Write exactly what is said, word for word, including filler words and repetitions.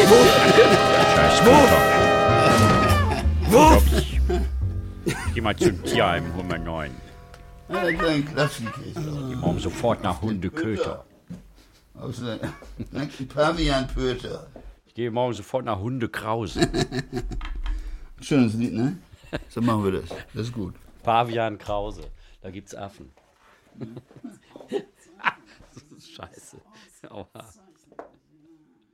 Scheiß Köter. Geh mal zum Tierheim, Nummer neun. Ja, das ist ein Klassiker. Die machen sofort nach Hundeköter. Aus einem Pavian-Pöter. Ich gehe morgen sofort nach Hundekrause. Schönes Lied, ne? So machen wir das. Das ist gut. Pavian Krause. Da gibt's Affen. Das ist scheiße. Aua.